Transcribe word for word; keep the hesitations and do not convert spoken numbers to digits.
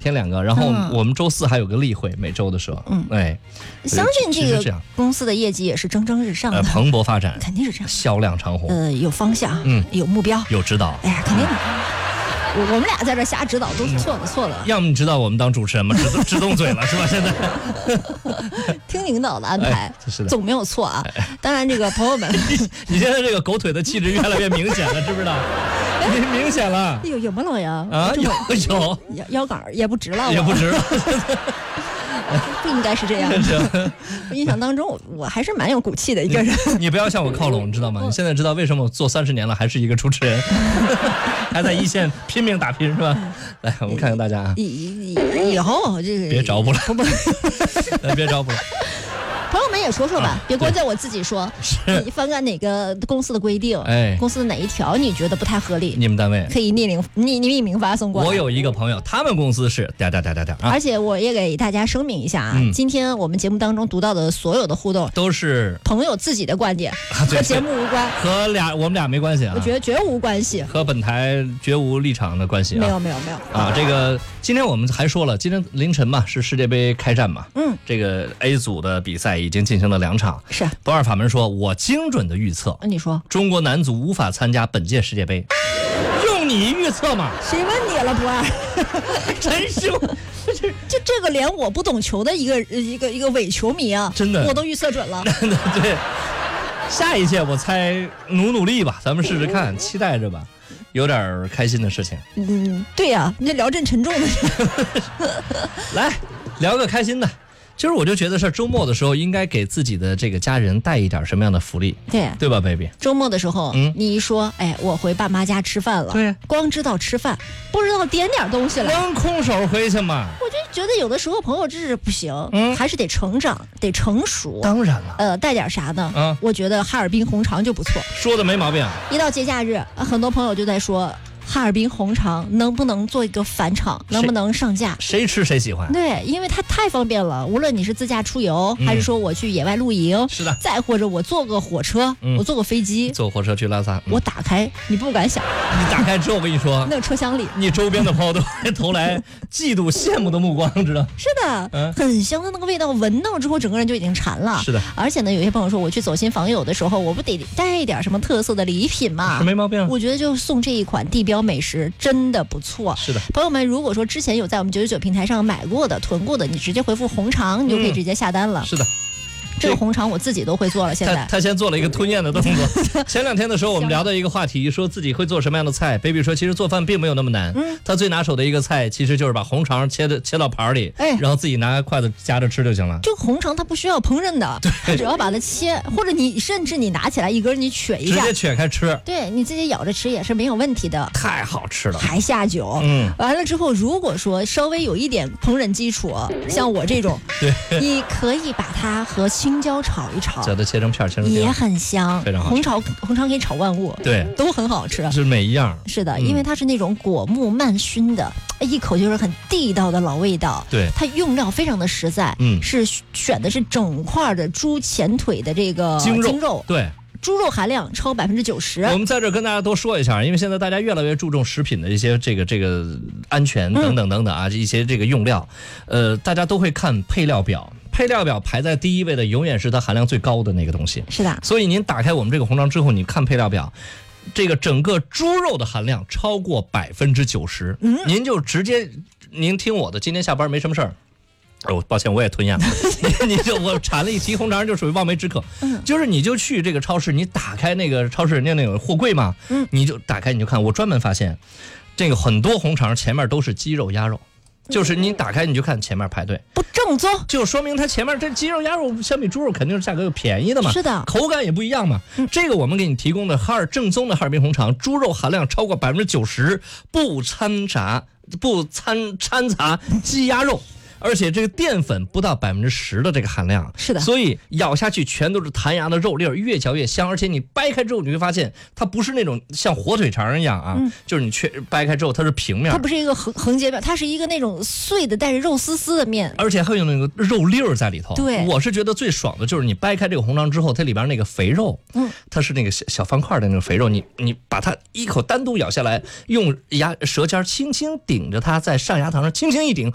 天两个，然后我们周四还有个例会，每周的时候，嗯，哎， 相信这个公司的业绩也是蒸蒸日上的， 呃，蓬勃发展， 肯定是这样， 销量长虹， 呃，有方向，嗯，有目标， 有指导， 哎呀，肯定。我我们俩在这瞎指导都是错的，错的。 要么你知道我们当主持人吗？只只动嘴了是吧？现在听领导的安排， 哎、是的， 总没有错啊。哎、当然，这个朋友们， 你现在这个狗腿的气质越来越明显了，知不知道？明明显了。 有有吗，老杨？ 啊，有有。 腰腰杆也不直了， 也不直了。 不应该是这样的。我印象当中，我还是蛮有骨气的一个人。 你, 你不要向我靠拢，你知道吗？你现在知道为什么我做三十年了还是一个主持人，还在一线拼命打拼是吧？来，我们看看大家啊。 以以后这个别找补了， 不不， 别找补了。 朋友们也说说吧，啊、别光叫我自己说。你翻看哪个公司的规定，哎，公司的哪一条你觉得不太合理？ 你们单位可以匿名匿匿名发送过来。 我有一个朋友，他们公司是点点点点点啊。 而且我也给大家声明一下啊，嗯、今天我们节目当中读到的所有的互动都是朋友自己的观点，和节目无关， 和俩我们俩没关系啊。 我觉得绝无关系， 和本台绝无立场的关系啊。 没有没有没有啊，这个今天我们还说了，今天凌晨嘛是世界杯开战嘛，嗯，这个 A 组的比赛已经进行了两场。 是不二法门说，我精准的预测， 你说中国男足无法参加本届世界杯，用你预测嘛？ 谁问你了，不二？ 真是， 这这这个连我不懂球的一个一个一个伪球迷啊， 真的我都预测准了。 对，下一届我猜努努力吧，咱们试试看，期待着吧。有点开心的事情。 嗯，对呀、啊，你这聊阵沉重的事。 来聊个开心的。其实我就觉得是周末的时候应该给自己的这个家人带一点什么样的福利， 对对吧 ，baby？ 周末的时候，嗯，你一说，哎，我回爸妈家吃饭了， 对， 光知道吃饭，不知道点点东西来， 光空手回去嘛。 我就觉得有的时候朋友这是不行，嗯，还是得成长，得成熟。 当然了， 呃，带点啥呢？嗯，我觉得哈尔滨红肠就不错。 说的没毛病。 一到节假日，很多朋友就在说。哈尔滨红肠能不能做一个返场？能不能上架？ 谁吃谁喜欢。 对，因为它太方便了。无论你是自驾出游，嗯、还是说我去野外露营， 是的， 再或者我坐个火车，嗯、我坐个飞机， 坐火车去拉萨， 嗯、我打开，你不敢想。 你打开之后，我跟你说， 那个车厢里， 你周边的朋友都会投来嫉妒、羡慕的目光，知道？ 是的，嗯、很香的那个味道，闻到之后整个人就已经馋了。 是的， 而且呢，有些朋友说我去走亲访友的时候，我不得带一点什么特色的礼品嘛？ 是没毛病。 我觉得就送这一款地标美食，真。真的不错， 是的， 朋友们，如果说之前有在我们九九九平台上买过的、囤过的，你直接回复红肠，你就可以直接下单了。 嗯、是的。 这个红肠我自己都会做了，现在他, 他先做了一个吞咽的动作。前两天的时候，我们聊到一个话题，说自己会做什么样的菜。baby 说，其实做饭并没有那么难。嗯，他最拿手的一个菜，其实就是把红肠切的切到盘里，哎，然后自己拿筷子夹着吃就行了。 这个红肠它不需要烹饪的，对，只要把它切，或者你甚至你拿起来一根，你取一下， 直接取开吃， 对，你自己咬着吃也是没有问题的。 太好吃了， 还下酒。嗯，完了之后，如果说稍微有一点烹饪基础，像我这种， 对， 你可以把它和青椒炒一炒。 把它切成片，切成片也很香， 非常好。 红炒红肠可以炒万物， 对， 都很好吃， 是每一样。 是的，因为它是那种果木慢熏的，一口就是很地道的老味道。 对， 它用料非常的实在，嗯，是选的是整块的猪前腿的这个精肉， 精肉对。 猪肉含量超百分之九十。 我们在这跟大家都说一下，因为现在大家越来越注重食品的一些这个这个安全等等等等啊，嗯、一些这个用料，呃，大家都会看配料表。配料表排在第一位的永远是它含量最高的那个东西。 是的。 所以您打开我们这个红肠之后，你看配料表，这个整个猪肉的含量超过百分之九十，嗯，您就直接您听我的，今天下班没什么事儿。哦，抱歉，我也吞咽了。你就我馋了一提红肠，就属于望梅止渴。嗯，就是你就去这个超市，你打开那个超市人家那个货柜嘛，嗯，你就打开你就看，我专门发现，这个很多红肠前面都是鸡肉、鸭肉。就是你打开你就看前面排队不正宗， 就说明它前面这鸡肉鸭肉相比猪肉肯定是价格又便宜的嘛， 是的， 口感也不一样嘛。嗯、这个我们给你提供的哈尔正宗的哈尔滨红肠，猪肉含量超过百分之九十，不掺杂不掺掺杂鸡鸭肉。而且这个淀粉不到百分之十的这个含量， 是的， 所以咬下去全都是弹牙的肉粒儿，越嚼越香。而且你掰开之后，你会发现它不是那种像火腿肠一样啊，嗯、就是你去掰开之后它是平面， 它不是一个横横截面，它是一个那种碎的带着肉丝丝的面， 而且还有那个肉粒儿在里头。 对， 我是觉得最爽的就是你掰开这个红肠之后，它里边那个肥肉，嗯，它是那个小小方块的那个肥肉，你你把它一口单独咬下来，用牙舌尖轻轻顶着它，在上牙膛上轻轻一顶。